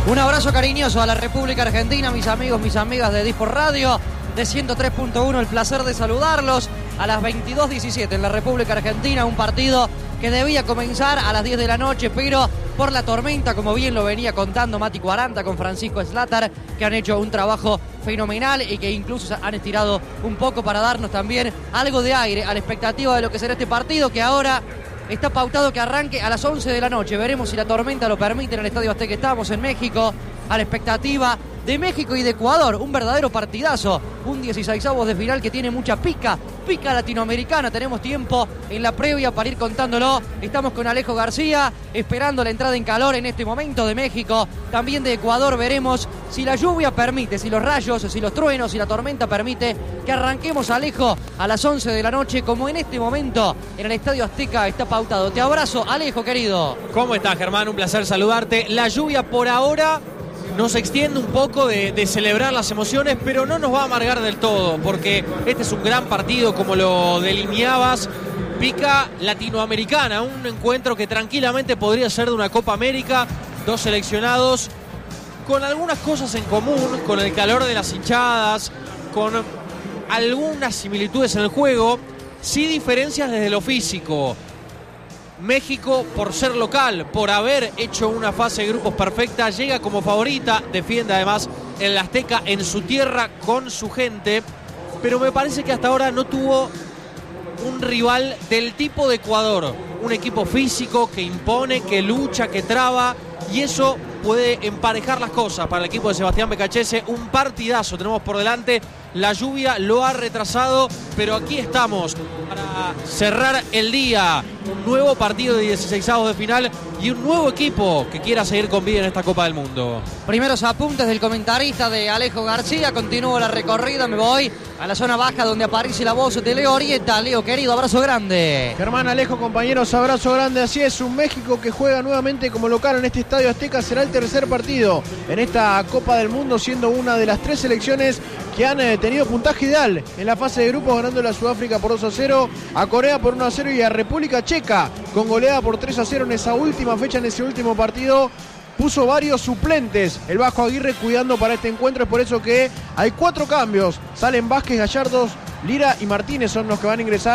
Un abrazo cariñoso a la República Argentina, mis amigos, mis amigas de Disport Radio, de 103.1, el placer de saludarlos a las 22:17 en la República Argentina, un partido que debía comenzar a las 10 de la noche, pero por la tormenta, como bien lo venía contando Mati 40 con Francisco Slatar, que han hecho un trabajo fenomenal y que incluso han estirado un poco para darnos también algo de aire a la expectativa de lo que será este partido, que ahora está pautado que arranque a las 11 de la noche. Veremos si la tormenta lo permite en el Estadio Azteca. Estamos en México, a la expectativa de México y de Ecuador. Un verdadero partidazo, un 16avos de final que tiene mucha pica latinoamericana. Tenemos tiempo en la previa para ir contándolo. Estamos con Alejo García, esperando la entrada en calor en este momento de México. También de Ecuador veremos si la lluvia permite, si los rayos, si los truenos, si la tormenta permite que arranquemos, Alejo, a las 11 de la noche, como en este momento en el Estadio Azteca está pautado. Te abrazo, Alejo, querido. ¿Cómo estás, Germán? Un placer saludarte. La lluvia por ahora nos extiende un poco de celebrar las emociones, pero no nos va a amargar del todo, porque este es un gran partido, como lo delineabas, pica latinoamericana, un encuentro que tranquilamente podría ser de una Copa América, dos seleccionados con algunas cosas en común, con el calor de las hinchadas, con algunas similitudes en el juego, sí diferencias desde lo físico. México, por ser local, por haber hecho una fase de grupos perfecta, llega como favorita, defiende además el Azteca en su tierra con su gente, pero me parece que hasta ahora no tuvo un rival del tipo de Ecuador, un equipo físico que impone, que lucha, que traba, y eso puede emparejar las cosas para el equipo de Sebastián Becachese. Un partidazo tenemos por delante. La lluvia lo ha retrasado, pero aquí estamos para cerrar el día. Un nuevo partido de 16avos de final y un nuevo equipo que quiera seguir con vida en esta Copa del Mundo. Primeros apuntes del comentarista de Alejo García. Continúo la recorrida, me voy a la zona baja donde aparece la voz de Leo Orieta. Leo, querido, abrazo grande. Germán, Alejo, compañeros, abrazo grande. Así es, un México que juega nuevamente como local en este Estadio Azteca. Será el tercer partido en esta Copa del Mundo, siendo una de las tres selecciones que han tenido puntaje ideal en la fase de grupos, ganando a Sudáfrica por 2-0, a Corea por 1-0 y a República Checa con goleada por 3-0 en esa última fecha, en ese último partido. Puso varios suplentes el Vasco Aguirre cuidando para este encuentro. Es por eso que hay 4 cambios. Salen Vázquez, Gallardos, Lira y Martínez son los que van a ingresar.